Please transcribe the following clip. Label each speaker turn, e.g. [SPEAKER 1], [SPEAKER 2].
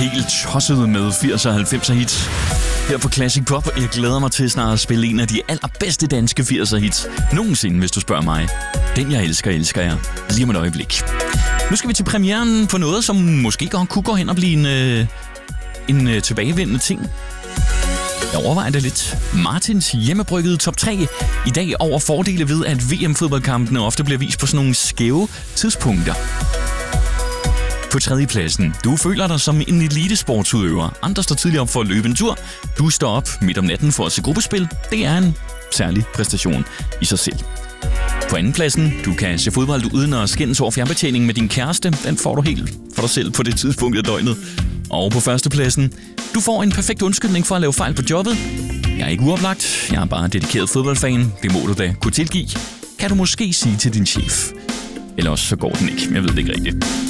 [SPEAKER 1] helt tosset med 80'er og 90'er hits. Her på Classic Pop, jeg glæder mig til snart at spille en af de allerbedste danske 80'er hits nogensinde, hvis du spørger mig. Den jeg elsker, elsker jeg. Lige om et øjeblik. Nu skal vi til premieren på noget, som måske godt kunne gå hen og blive en tilbagevendende ting. Jeg overvejer det lidt. Martins hjemmebryggede top 3 i dag over fordele ved, at VM-fodboldkampene ofte bliver vist på sådan nogle skæve tidspunkter. På 3. pladsen. Du føler dig som en elitesportsudøver. Andre står tidligere op for at løbe en tur. Du står op midt om natten for at se gruppespil. Det er en særlig præstation i sig selv. På 2. pladsen. Du kan se fodbold uden at skændes over fjernbetjeningen med din kæreste. Den får du helt for dig selv på det tidspunkt af døgnet. Og på 1. pladsen. Du får en perfekt undskyldning for at lave fejl på jobbet. Jeg er ikke uoplagt. Jeg er bare en dedikeret fodboldfan. Det må du da kunne tilgive. Kan du måske sige til din chef. Eller også så går den ikke. Jeg ved det ikke rigtigt.